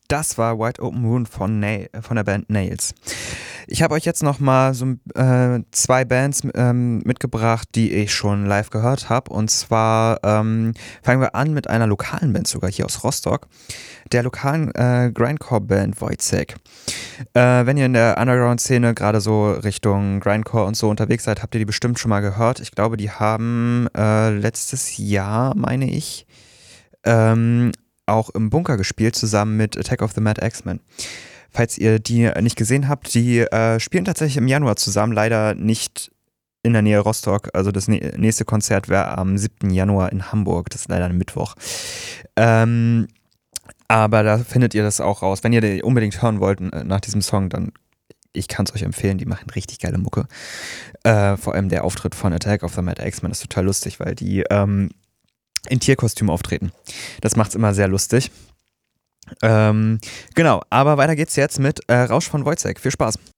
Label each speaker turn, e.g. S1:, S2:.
S1: Das war Wide Open Moon von der Band Nails. Ich habe euch jetzt noch mal so zwei Bands mitgebracht, die ich schon live gehört habe. Und zwar fangen wir an mit einer lokalen Band sogar hier aus Rostock, der lokalen Grindcore-Band Wojciech. Wenn ihr in der Underground-Szene gerade so Richtung Grindcore und so unterwegs seid, habt ihr die bestimmt schon mal gehört. Ich glaube, die haben letztes Jahr, meine ich, auch im Bunker gespielt, zusammen mit Attack of the Mad X-Men. Falls ihr die nicht gesehen habt, die spielen tatsächlich im Januar zusammen, leider nicht in der Nähe Rostock. Also das nächste Konzert wäre am 7. Januar in Hamburg, das ist leider ein Mittwoch. Aber da findet ihr das auch raus. Wenn ihr die unbedingt hören wollt nach diesem Song, dann ich kann es euch empfehlen, die machen richtig geile Mucke. Vor allem der Auftritt von Attack of the Mad X-Men ist total lustig, weil die in Tierkostüm auftreten. Das macht's immer sehr lustig. Genau, aber weiter geht's jetzt mit Rausch von Wojciech. Viel Spaß.